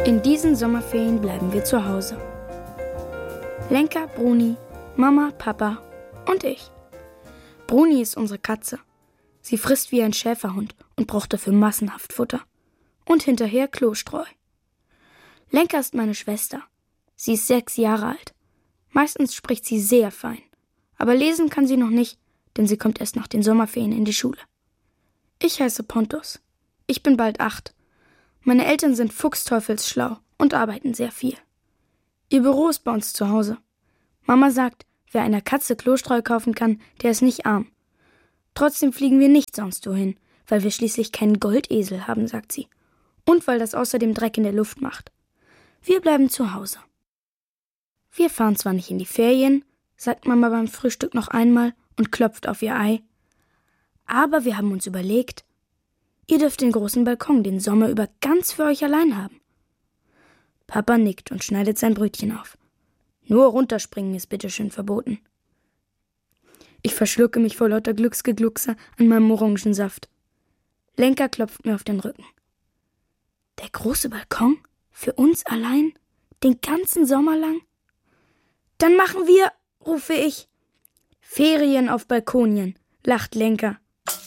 In diesen Sommerferien bleiben wir zu Hause. Lenka, Bruni, Mama, Papa und ich. Bruni ist unsere Katze. Sie frisst wie ein Schäferhund und braucht dafür massenhaft Futter. Und hinterher Klostreu. Lenka ist meine Schwester. Sie ist 6 Jahre alt. Meistens spricht sie sehr fein. Aber lesen kann sie noch nicht, denn sie kommt erst nach den Sommerferien in die Schule. Ich heiße Pontus. Ich bin bald 8. Meine Eltern sind fuchsteufelsschlau und arbeiten sehr viel. Ihr Büro ist bei uns zu Hause. Mama sagt, wer einer Katze Klostreu kaufen kann, der ist nicht arm. Trotzdem fliegen wir nicht sonst wohin, weil wir schließlich keinen Goldesel haben, sagt sie. Und weil das außerdem Dreck in der Luft macht. Wir bleiben zu Hause. Wir fahren zwar nicht in die Ferien, sagt Mama beim Frühstück noch einmal und klopft auf ihr Ei, aber wir haben uns überlegt, ihr dürft den großen Balkon den Sommer über ganz für euch allein haben. Papa nickt und schneidet sein Brötchen auf. Nur runterspringen ist bitteschön verboten. Ich verschlucke mich vor lauter Glücksgegluckse an meinem Orangensaft. Lenka klopft mir auf den Rücken. Der große Balkon? Für uns allein? Den ganzen Sommer lang? Dann machen wir, rufe ich. Ferien auf Balkonien, lacht Lenka.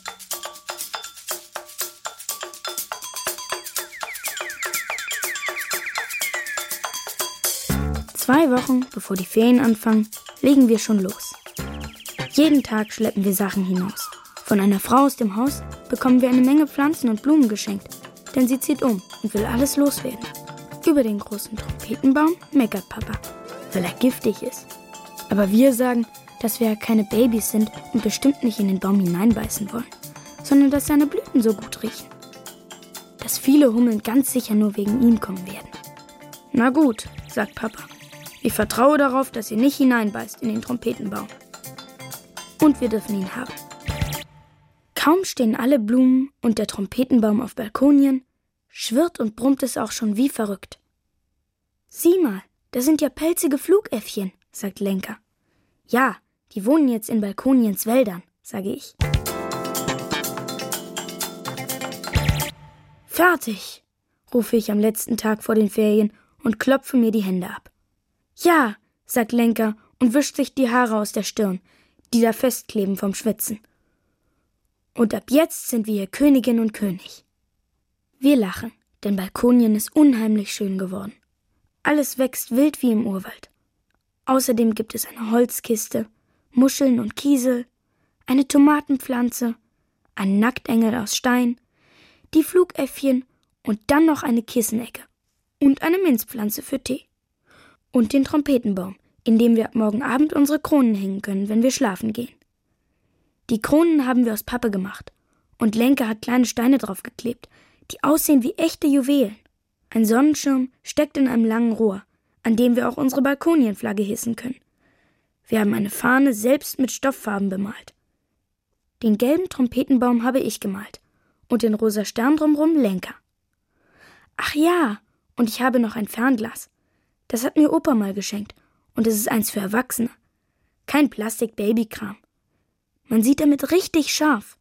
Zwei Wochen, bevor die Ferien anfangen, legen wir schon los. Jeden Tag schleppen wir Sachen hinaus. Von einer Frau aus dem Haus bekommen wir eine Menge Pflanzen und Blumen geschenkt, denn sie zieht um und will alles loswerden. Über den großen Trompetenbaum meckert Papa, weil er giftig ist. Aber wir sagen, dass wir ja keine Babys sind und bestimmt nicht in den Baum hineinbeißen wollen, sondern dass seine Blüten so gut riechen. Dass viele Hummeln ganz sicher nur wegen ihm kommen werden. Na gut, sagt Papa. Ich vertraue darauf, dass ihr nicht hineinbeißt in den Trompetenbaum. Und wir dürfen ihn haben. Kaum stehen alle Blumen und der Trompetenbaum auf Balkonien, schwirrt und brummt es auch schon wie verrückt. Sieh mal, da sind ja pelzige Flugäffchen, sagt Lenka. Ja, die wohnen jetzt in Balkoniens Wäldern, sage ich. Fertig, rufe ich am letzten Tag vor den Ferien und klopfe mir die Hände ab. Ja, sagt Lenka und wischt sich die Haare aus der Stirn, die da festkleben vom Schwitzen. Und ab jetzt sind wir hier Königin und König. Wir lachen, denn Balkonien ist unheimlich schön geworden. Alles wächst wild wie im Urwald. Außerdem gibt es eine Holzkiste, Muscheln und Kiesel, eine Tomatenpflanze, einen Nacktengel aus Stein, die Flugäffchen und dann noch eine Kissenecke und eine Minzpflanze für Tee. Und den Trompetenbaum, in dem wir ab morgen Abend unsere Kronen hängen können, wenn wir schlafen gehen. Die Kronen haben wir aus Pappe gemacht und Lenka hat kleine Steine draufgeklebt, die aussehen wie echte Juwelen. Ein Sonnenschirm steckt in einem langen Rohr, an dem wir auch unsere Balkonienflagge hissen können. Wir haben eine Fahne selbst mit Stofffarben bemalt. Den gelben Trompetenbaum habe ich gemalt und den rosa Stern drumherum Lenka. Ach ja, und ich habe noch ein Fernglas. Das hat mir Opa mal geschenkt und es ist eins für Erwachsene. Kein Plastik-Babykram. Man sieht damit richtig scharf.